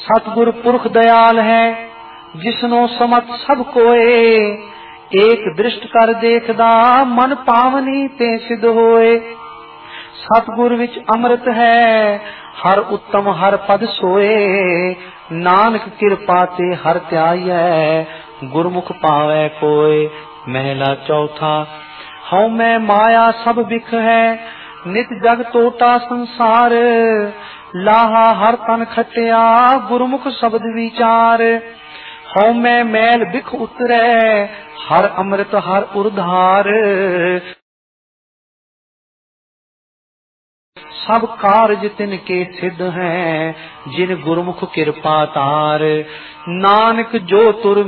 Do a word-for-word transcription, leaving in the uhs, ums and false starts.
सतगुर पुरख दयाल है जिसनो समत सब कोए, एक दृष्ट कर देखदा मन पावनी ते सिद्ध होए। सतगुर विच अमृत है हर उत्तम हर पद सोए, नानक कृपा ते हर त्याइयै गुरमुख पावै कोय। महला चौथा। हਉ मैं माया सब बिख है नित जग टोटा संसार, लाहा हर तन खटिया गुरमुख शब्द विचार। हਉ मैं मैल बिख उतरै हर अमृत हर उर्धार, सब कारज तिनके सिद्ध हैं जिन गुरमुख कृपा तार। नानक जो तुर